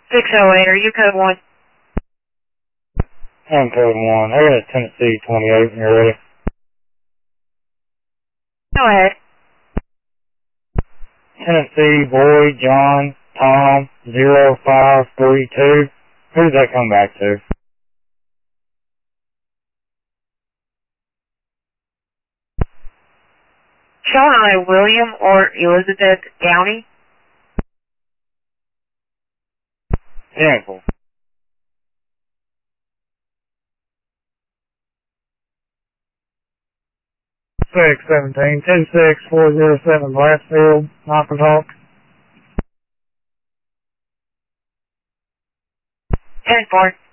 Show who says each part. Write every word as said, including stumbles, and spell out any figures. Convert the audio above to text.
Speaker 1: six oh eight, are you code one?
Speaker 2: I'm code one. I got a Tennessee twenty-eight when you're ready.
Speaker 1: Go ahead.
Speaker 2: Tennessee, boy, John, Tom, zero five three two. Who does that come back to?
Speaker 1: Showing on a William or Elizabeth Downey.
Speaker 2: Sample. six seventeen, ten six four zero seven, Glassfield, Knock-and-Talk.
Speaker 1: ten four.